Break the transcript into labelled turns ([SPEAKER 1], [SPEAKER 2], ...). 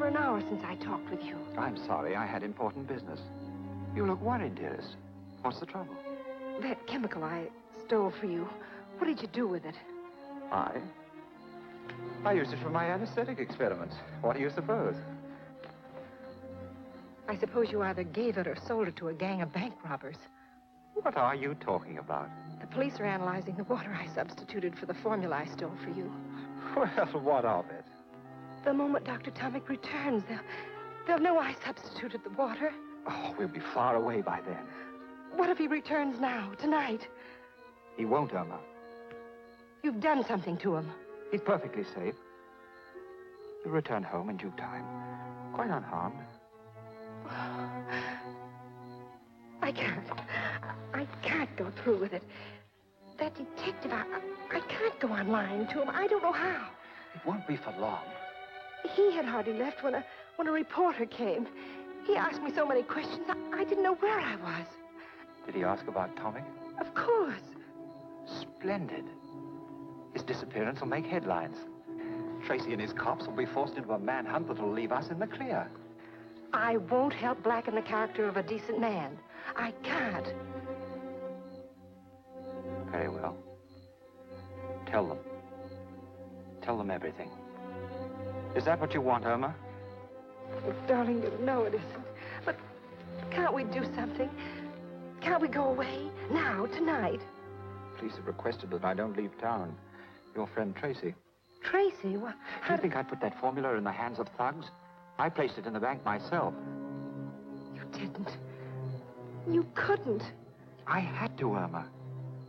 [SPEAKER 1] over an hour since I talked with you.
[SPEAKER 2] I'm sorry. I had important business. You look worried, dearest. What's the trouble?
[SPEAKER 1] That chemical I stole for you, what did you do with it?
[SPEAKER 2] I used it for my anesthetic experiments. What do you suppose?
[SPEAKER 1] I suppose you either gave it or sold it to a gang of bank robbers.
[SPEAKER 2] What are you talking about?
[SPEAKER 1] The police are analyzing the water I substituted for the formula I stole for you.
[SPEAKER 2] Well, what of it?
[SPEAKER 1] The moment Dr. Tomic returns, they'll know I substituted the water.
[SPEAKER 2] Oh, we'll be far away by then.
[SPEAKER 1] What if he returns now, tonight?
[SPEAKER 2] He won't, Irma.
[SPEAKER 1] You've done something to him.
[SPEAKER 2] He's perfectly safe. He'll return home in due time. Quite unharmed.
[SPEAKER 1] I can't go through with it. That detective, I can't go on lying to him. I don't know how.
[SPEAKER 2] It won't be for long.
[SPEAKER 1] He had hardly left when a reporter came. He asked me so many questions, I didn't know where I was.
[SPEAKER 2] Did he ask about Tomic?
[SPEAKER 1] Of course.
[SPEAKER 2] Splendid. His disappearance will make headlines. Tracy and his cops will be forced into a manhunt that will leave us in the clear.
[SPEAKER 1] I won't help blacken the character of a decent man. I can't.
[SPEAKER 2] Very well. Tell them. Tell them everything. Is that what you want, Irma?
[SPEAKER 1] Oh, darling, you know it isn't. But can't we do something? Can't we go away? Now, tonight?
[SPEAKER 2] Police have requested that I don't leave town. Your friend Tracy.
[SPEAKER 1] Tracy? What?
[SPEAKER 2] Do you think I'd put that formula in the hands of thugs? I placed it in the bank myself.
[SPEAKER 1] You didn't. You couldn't.
[SPEAKER 2] I had to, Irma.